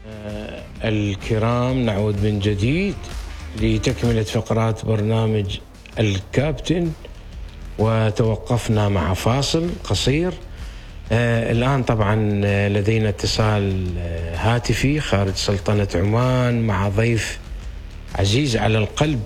الكرام، نعود من جديد لتكملة فقرات برنامج الكابتن، وتوقفنا مع فاصل قصير. الآن طبعا لدينا اتصال هاتفي خارج سلطنة عمان مع ضيف عزيز على القلب،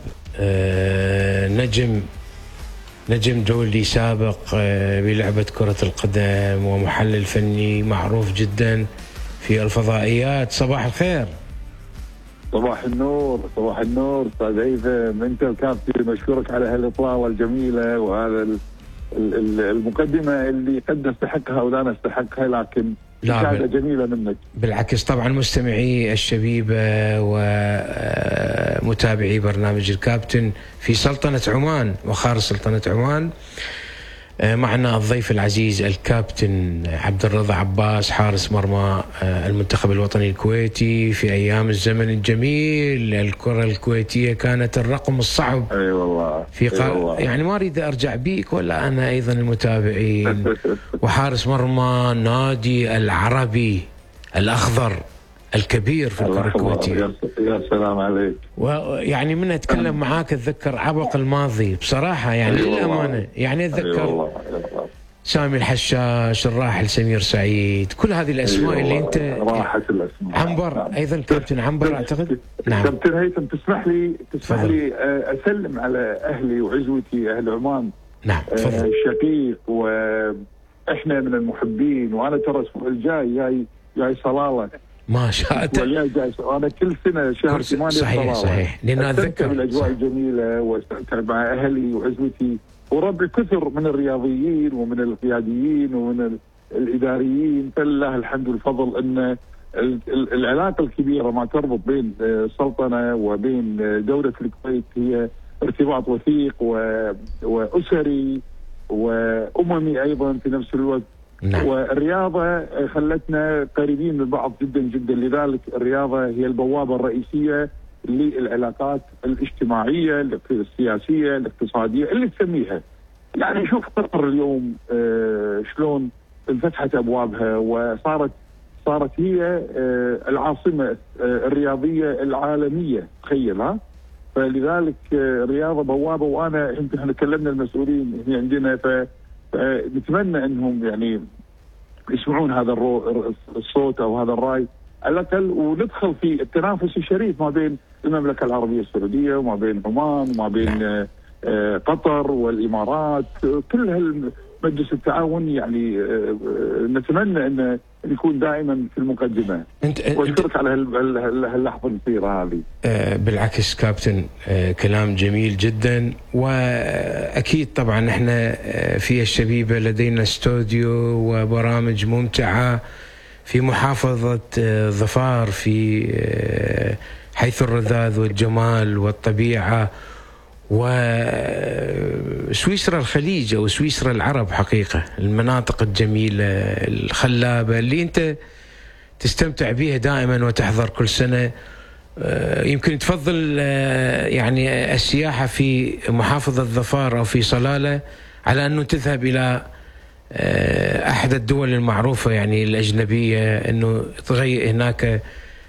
نجم دولي سابق بلعبة كرة القدم ومحلل فني معروف جدا في الفضائيات. صباح الخير. صباح النور، صباح النور استاذ هيثم، انت الكابتن، مشكورك على هالاطلاله الجميله وهذا المقدمه اللي قد نستحقها ولا نستحقها، لكن مشاهده جميله منك. بالعكس طبعا مستمعي الشبيبه ومتابعي برنامج الكابتن في سلطنه عمان وخارج سلطنه عمان، معنا الضيف العزيز الكابتن عبد الرضا عباس، حارس مرمى المنتخب الوطني الكويتي في أيام الزمن الجميل. الكرة الكويتية كانت الرقم الصعب. أي والله. يعني ما أريد أرجع بيك ولا أنا أيضا المتابعين. وحارس مرمى نادي العربي الأخضر الكبير في الكرة الكويتية. يا سلام عليك. ويعني من أتكلم معاك أتذكر عبق الماضي بصراحة، يعني للأمانة، يعني أتذكر سامي الحشاش، الراحل سمير سعيد، كل هذه الأسماء اللي أنت راحت الأسماء. عنبر أيضا، كابتن عنبر أعتقد. نعم كابتن هيثم، تسمح لي أسلم على أهلي وعزوتي أهل عمان. نعم تفضل. الشقيق، وإحنا من المحبين، وأنا ترى الأسبوع الجاي جاي صلالة ما شاء الله. أنا كل سنة شهر 8 صحيح لأن أتذكر بالأجواء الجميلة واستمتع مع أهلي وعزوتي وربي كثر من الرياضيين ومن القياديين ومن الإداريين، فلله الحمد والفضل أن العلاقة الكبيرة ما تربط بين السلطنة وبين دولة الكويت هي ارتباط وثيق وأسري وأممي أيضا في نفس الوقت. نعم. والرياضة خلتنا قريبين من بعض جدا جدا، لذلك الرياضة هي البوابة الرئيسية للعلاقات الاجتماعية السياسية الاقتصادية اللي تسميها. يعني شوف قطر اليوم شلون انفتحت أبوابها وصارت هي العاصمة الرياضية العالمية، تخيل. فلذلك الرياضة بوابة، وأنا يمكن احنا كلمنا المسؤولين هنا عندنا، فنتمنى انهم يعني يسمعون هذا الصوت او هذا الراي على الاقل، وندخل في التنافس الشريف ما بين المملكه العربيه السعوديه وما بين عمان وما بين قطر والامارات، كل مجلس التعاون. يعني نتمنى ان يكون دائما في المقدمه. واشكرك على هاللحظه المثيره هذه. بالعكس كابتن، كلام جميل جدا، واكيد طبعا احنا في الشبيبه لدينا استوديو وبرامج ممتعه في محافظه ظفار، في حيث الرذاذ والجمال والطبيعه، وسويسرا الخليج أو سويسرا العرب، حقيقة المناطق الجميلة الخلابة اللي أنت تستمتع بها دائما وتحضر كل سنة. يمكن تفضل يعني السياحة في محافظة ظفار أو في صلالة على أنه تذهب إلى أحد الدول المعروفة يعني الأجنبية، أنه تغير هناك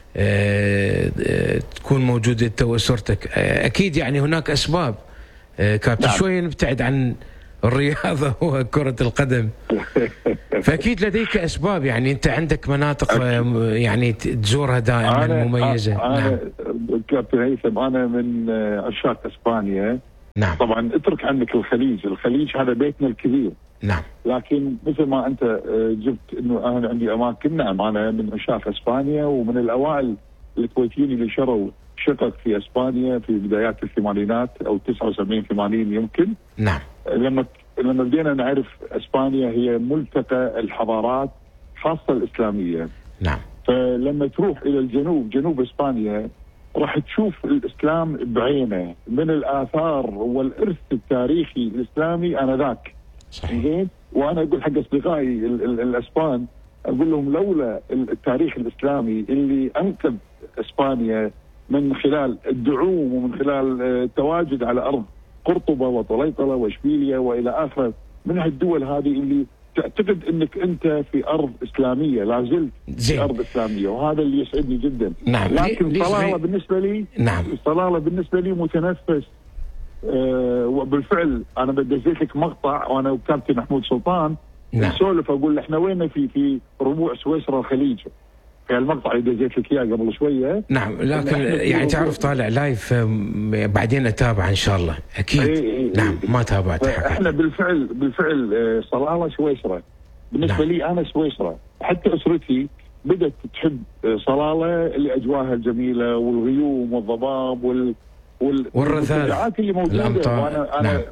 تكون موجودة أنت وأسرتك. أكيد يعني هناك أسباب كابتن. نعم. شوية نبتعد عن الرياضة وكرة القدم، فأكيد لديك أسباب، يعني أنت عندك مناطق يعني تزورها دائما مميزة. أنا كابتن هيثم، أنا من عشاق إسبانيا. نعم. طبعا اترك عنك الخليج هذا بيتنا الكبير. نعم. لكن مثل ما انت جبت انه انا عندي اماكن، نعم انا من عشاق اسبانيا، ومن الاوائل الكويتيين اللي شروا شقق في اسبانيا في بدايات الثمانينات او 79 80 يمكن. نعم. لما بدينا نعرف اسبانيا هي ملتقى الحضارات خاصه الاسلاميه. نعم. فلما تروح الى الجنوب، جنوب اسبانيا، راح تشوف الاسلام بعينه من الاثار والارث التاريخي الاسلامي انذاك. صحيح. وانا اقول حق اصدقائي الاسبان، اقول لهم لولا التاريخ الاسلامي اللي انقذ اسبانيا من خلال الدعوم ومن خلال التواجد على ارض قرطبه وطليطله واشبيليه والى اخره من هالدول هذه اللي تعتقد انك انت في ارض اسلاميه، لا زلت في ارض اسلاميه، وهذا اللي يسعدني جدا. نعم. لكن صلاله بالنسبه لي، نعم، صلاله بالنسبه لي متنفس. وبالفعل انا بديت لك مقطع وانا وكابتن محمود سلطان نسولف، اقول احنا وين في ربوع سويسرا الخليج، في المقطع اللي دزيت لك اياه قبل شويه. نعم، لكن يعني تعرف طالع لايف بعدين اتابع ان شاء الله اكيد. نعم، ما تابعت. احنا بالفعل صلاله سويسرا بالنسبه لي، انا سويسرا، حتى اسرتي بدات تحب صلاله لاجواها الجميله والغيوم والضباب والمنتجعات اللي موجوده. وانا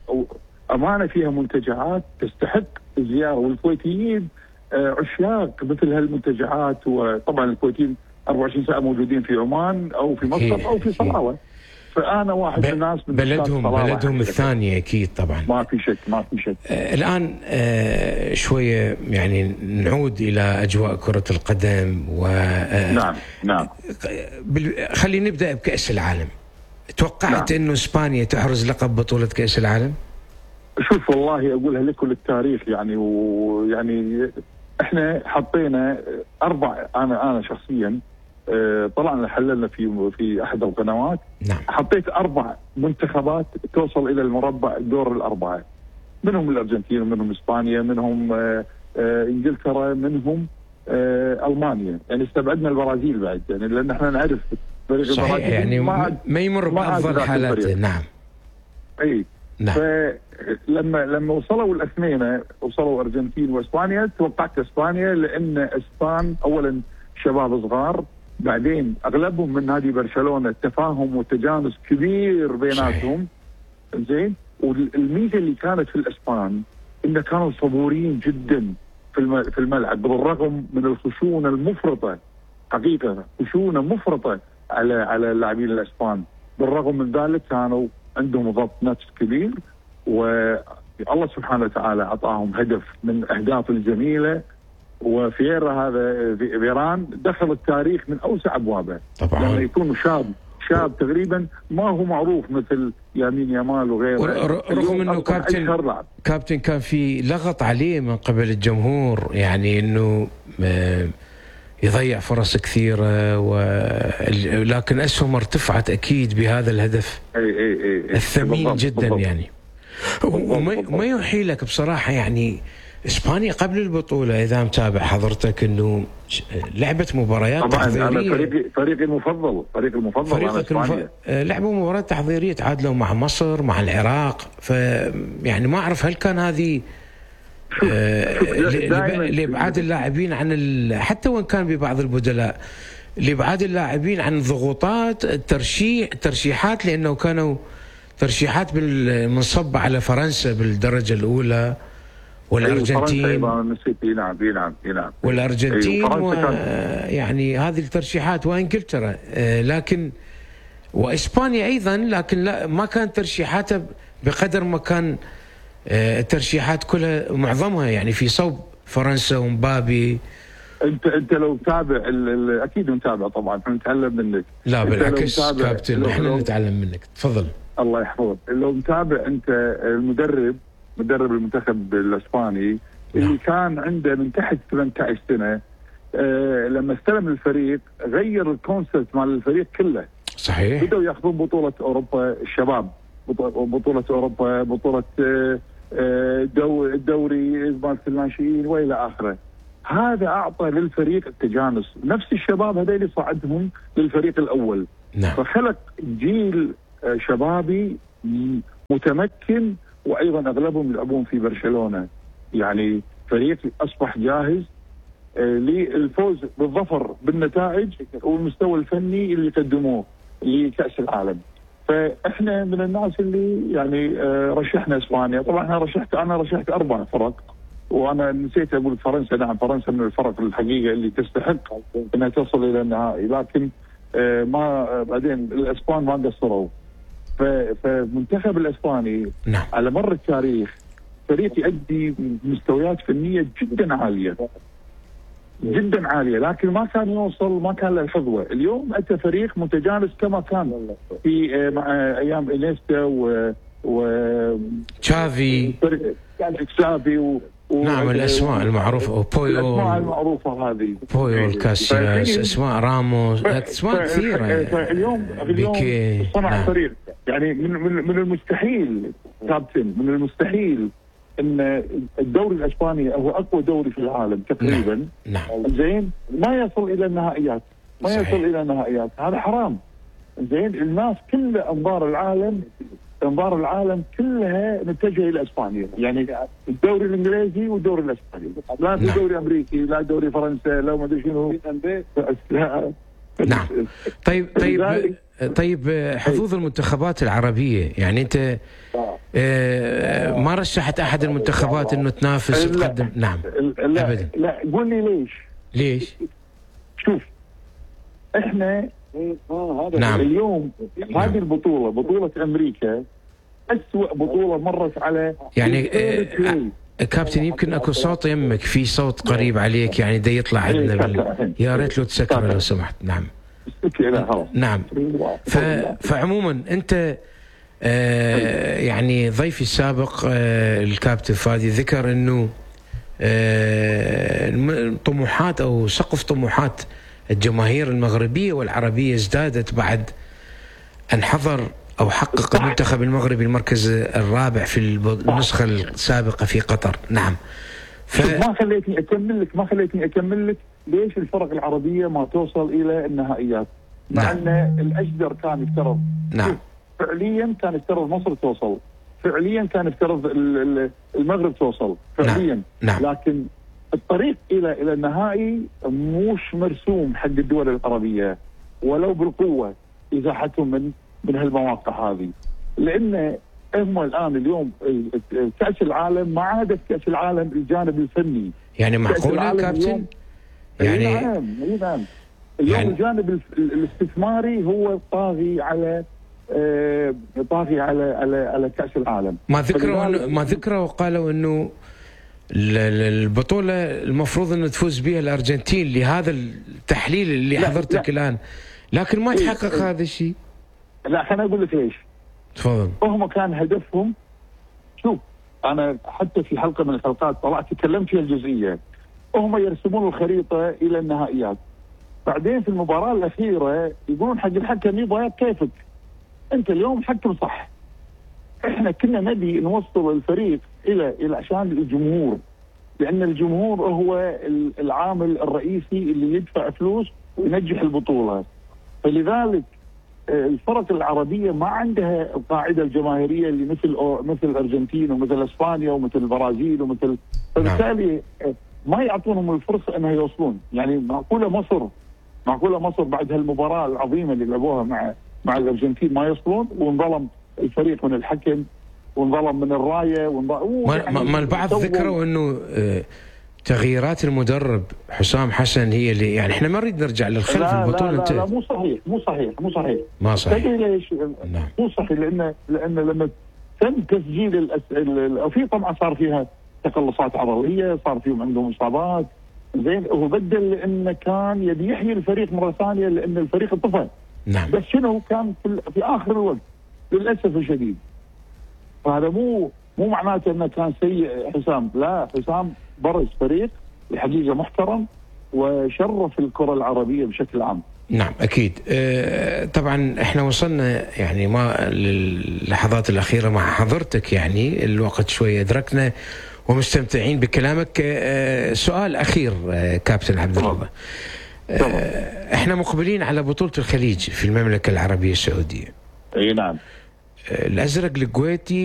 امانه فيها منتجعات تستحق الزياره، والكويتيين عشاق مثل هالمنتجعات. وطبعا الكويتيين 24 ساعه موجودين في عمان او في مسقط او في صلاله، فانا واحد من الناس من بلدهم الثانيه اكيد طبعا، ما في شك. الان شويه يعني نعود الى اجواء كره القدم نعم. خلينا نبدا بكاس العالم. توقعت انه اسبانيا تحرز لقب بطوله كاس العالم؟ شوف والله اقولها لكم للتاريخ يعني، ويعني احنا حطينا انا شخصيا طلعنا حللنا في احد القنوات. نعم. حطيت 4 منتخبات توصل الى المربع دور الاربعه، منهم الارجنتين ومنهم اسبانيا، منهم انجلترا، منهم المانيا. يعني استبعدنا البرازيل بعد، يعني لان احنا نعرف فريق صحيح يعني ما يمر بافضل حالاته. نعم. اي نعم. فلما وصلوا الاثنين، وصلوا الارجنتين واسبانيا، توقعت اسبانيا، لان اسبان اولا شباب صغار، بعدين اغلبهم من نادي برشلونه، تفاهم وتجانس كبير بيناتهم. زين. والميزه اللي كانت في الاسبان انه كانوا صبورين جدا في الملعب، بالرغم من الخشونه المفرطه، حقيقه خشونه مفرطه على اللاعبين الاسبان. بالرغم من ذلك كانوا عندهم ضبط نفس كبير، والله سبحانه وتعالى اعطاهم هدف من اهداف الجميله. وفييرا هذا فيران دخل التاريخ من اوسع ابوابه طبعا، لما يكون شاب تقريبا ما هو معروف مثل يمين يامال وغيره، رغم انه كابتن كان في لغط عليه من قبل الجمهور، يعني انه يضيع فرص كثيره، لكن اسهم ارتفعت اكيد بهذا الهدف الثمين بالضبط جدا بالضبط. يعني وما يوحي لك بصراحه، يعني اسبانيا قبل البطوله اذا متابع حضرتك انه لعبت مباريات تحضيريه. انا فريقي المفضل لعبوا مباريات تحضيريه، تعادلوا مع مصر، مع العراق. يعني ما اعرف هل كان هذه لابعاد اللاعبين عن حتى وان كان ببعض البدلاء، لابعاد اللاعبين عن ضغوطات الترشيحات، لانه كانوا ترشيحات منصبه على فرنسا بالدرجه الاولى والارجنتين. نعم. والارجنتين يعني هذه الترشيحات، وانجلترا، لكن واسبانيا ايضا، لكن لا، ما كانت ترشيحاتها بقدر ما كان الترشيحات كلها معظمها يعني في صوب فرنسا ومبابي. انت لو تتابع اكيد متابع طبعا، احنا نتعلم منك. لا بالعكس كابتن، احنا نتعلم منك، تفضل. الله يحفظك. لو متابع انت مدرب المنتخب الاسباني اللي كان عنده من تحت 18 سنه، لما استلم الفريق غير الكونسبت مال الفريق كله. صحيح. بدأوا ياخذون بطوله اوروبا الشباب، بطوله اوروبا، بطوله الدوري مال الناشئين والى اخره. هذا اعطى للفريق التجانس، نفس الشباب هذول صعدهم للفريق الاول. نعم. فخلق جيل شبابي متمكن، وايضا اغلبهم يلعبون في برشلونه. يعني فريق اصبح جاهز للفوز بالظفر بالنتائج والمستوى الفني اللي قدموه لكأس العالم. فاحنا من الناس اللي يعني رشحنا اسبانيا. طبعا انا رشحت 4 فرق، وانا نسيت اقول فرنسا. نعم، فرنسا من الفرق الحقيقه اللي تستحق انها تصل الى النهائي، لكن ما بعدين الاسبان ما قصروا. فمنتخب الاسباني نعم. على مر التاريخ فريق يؤدي مستويات فنيه جدا عاليه، لكن ما كان يوصل، ما كان له الحظوه. اليوم اتى فريق متجانس كما كان في مع ايام انيستا و تشافي نعم الاسماء المعروفه، بويول، الاسماء المعروفه هذه، بويول، كاسياس، اسماء راموس، اسماء كثيره. اليوم صنع نعم. فريق، يعني من المستحيل كابتن، من المستحيل ان الدوري الاسباني هو اقوى دوري في العالم تقريبا. نعم. زين ما يصل الى النهائيات، ما صحيح. يصل الى النهائيات، هذا حرام. زين الناس كل انظار العالم كلها متجهه الى اسبانيا، يعني الدوري الانجليزي والدوري الاسباني، لا في دوري امريكي، لا دوري فرنسا، لا ما ادري شنو. نعم. طيب حظوظ المنتخبات العربيه، يعني انت ما رشحت احد المنتخبات انه تنافس وتقدم؟ نعم. لا ابدا. لا، قول لي ليش؟ شوف احنا نعم. اليوم هذه البطوله، بطوله امريكا، أسوأ بطوله مرت على يعني كابتن يمكن اكو صوت يمك، في صوت قريب عليك يعني دا يطلع عندنا يا ريت لو تسكره لو سمحت. نعم. نعم. فعموما انت يعني ضيفي السابق الكابتن فادي ذكر انه طموحات او سقف طموحات الجماهير المغربيه والعربيه ازدادت بعد ان حضر او حقق المنتخب المغربي المركز الرابع في النسخه السابقه في قطر. نعم. ما خليتني اكمل لك ليش الفرق العربيه ما توصل الى النهائيات، مع ان الاجدر كان يفترض. نعم. فعليا كان يفترض مصر توصل، فعليا كان يفترض المغرب توصل فعليا. نعم. لكن الطريق الى النهائي مش مرسوم حق الدول العربيه ولو بالقوه ازاحتهم من هالمواقع هذه، لان هم الان اليوم كاس العالم ما عادت كاس العالم الجانب الفني. يعني معقول كابتن؟ يعني نعم. اليوم يعني الجانب الاستثماري هو طاغي على على كاس العالم. ما ذكروا وقالوا انه البطوله المفروض ان تفوز بها الارجنتين لهذا التحليل اللي حضرتك الان، لكن ما تحقق هذا الشيء. لا خليني اقول لك ليش. تفضل. هم كان هدفهم، شوف انا حتى في حلقه من الحلقات طلعت تكلمت فيها الجزئيه، هم يرسمون الخريطه الى النهائيات، بعدين في المباراه الاخيره يقولون حق الحكم يبغى كيفك انت اليوم حكم صح. احنا كنا نبي نوصل الفريق الى عشان الجمهور، لان الجمهور هو العامل الرئيسي اللي يدفع فلوس وينجح البطوله. فلذلك الفرق العربيه ما عندها القاعده الجماهيريه اللي مثل الارجنتين ومثل اسبانيا ومثل البرازيل ومثل، فبالتالي ما يعطونهم الفرصه انها يوصلون. يعني معقوله مصر بعد هالمباراه العظيمه اللي لعبوها مع الارجنتين ما يوصلون، وانظلم الفريق من الحكم وانظلم من الرايه ما البعض ذكروا انه تغييرات المدرب حسام حسن هي اللي يعني احنا ما نريد نرجع للخلف البطوله. لا مو صحيح. ما صحيح. ليش؟ نعم. مو صحيح لان لما تم تسجيل في طبعا صار فيها تقلصات عضليه، صار فيهم عندهم اصابات. زين هو بدل لانه كان يبي يحيي الفريق مره ثانيه لان الفريق انطفى. نعم. بس شنو كان في اخر الوقت للاسف الشديد. فهذا مو معناته انه كان سيء حسام، لا حسام برز فريق الحقيقه محترم وشرف الكره العربيه بشكل عام. نعم اكيد. طبعا احنا وصلنا يعني ما للحظات الاخيره مع حضرتك، يعني الوقت شويه ادركنا ومستمتعين بكلامك. سؤال اخير كابتن عبد الله، احنا مقبلين على بطوله الخليج في المملكه العربيه السعوديه. اي نعم. الازرق الكويتي